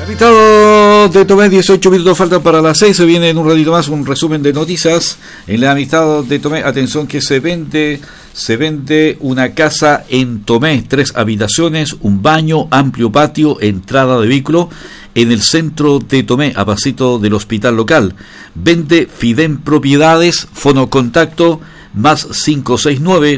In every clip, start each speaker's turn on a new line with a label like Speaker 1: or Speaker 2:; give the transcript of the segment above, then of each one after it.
Speaker 1: Amistad de Tomé, 18 minutos faltan para las 6. Se viene en un ratito más un resumen de noticias. En la Amistad de Tomé, atención que se vende una casa en Tomé, 3 habitaciones, un baño, amplio patio, entrada de vehículo en el centro de Tomé, a pasito del hospital local. Vende Fidem Propiedades, fonocontacto más 569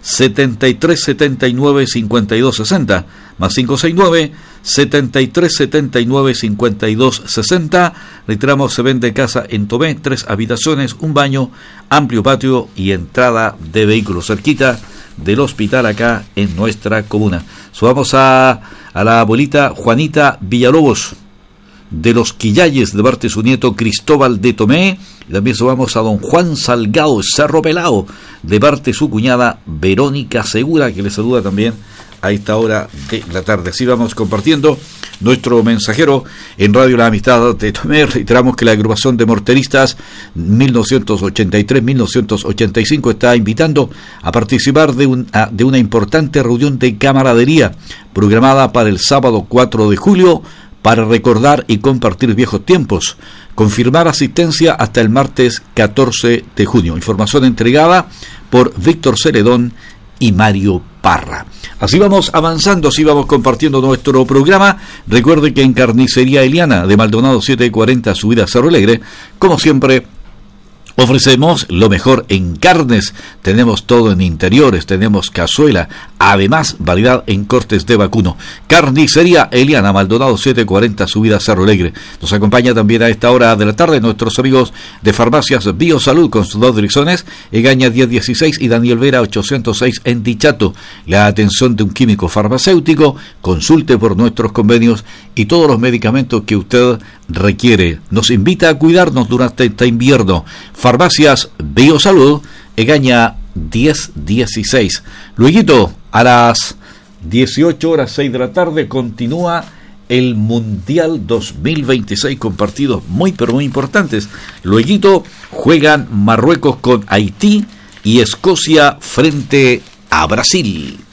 Speaker 1: 7379 5260, más 569 7379 5260. Reiteramos, se vende casa en Tomé, 3 habitaciones, un baño, amplio patio y entrada de vehículos, cerquita del hospital acá en nuestra comuna. Subamos a la abuelita Juanita Villalobos de los Quillayes, de parte de su nieto Cristóbal de Tomé. Y también subamos a don Juan Salgado Cerro Pelao, de parte de su cuñada Verónica Segura, que le saluda también a esta hora de la tarde. Así vamos compartiendo nuestro mensajero en Radio La Amistad de Tomé. Reiteramos que la agrupación de morteristas 1983-1985 está invitando a participar de una importante reunión de camaradería programada para el sábado 4 de julio para recordar y compartir viejos tiempos. Confirmar asistencia hasta el martes 14 de junio. Información entregada por Víctor Celedón y Mario Parra. Así vamos avanzando, así vamos compartiendo nuestro programa. Recuerde que en Carnicería Eliana de Maldonado 740, subida a Cerro Alegre, como siempre, ofrecemos lo mejor en carnes. Tenemos todo en interiores, tenemos cazuela, además variedad en cortes de vacuno. Carnicería Eliana, Maldonado 740, subida Cerro Alegre. Nos acompaña también a esta hora de la tarde nuestros amigos de Farmacias Biosalud con sus 2 direcciones, Egaña 1016 y Daniel Vera 806 en Dichato. La atención de un químico farmacéutico, consulte por nuestros convenios y todos los medicamentos que usted requiere. Nos invita a cuidarnos durante este invierno. Farmacias Biosalud, Egaña 1016. Lueguito, a las 18 horas 6 de la tarde continúa el Mundial 2026 con partidos muy pero muy importantes. Lueguito juegan Marruecos con Haití y Escocia frente a Brasil.